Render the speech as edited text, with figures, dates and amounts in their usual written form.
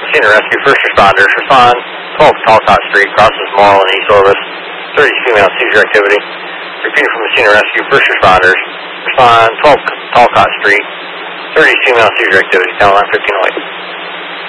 Messina Rescue, first responders, respond 12 Talcott Street, crosses Morrill and East Orvis, 30 female seizure activity. Repeating from Messina Rescue, first responders, respond 12 Talcott Street, 30 female seizure activity, Town line 1508.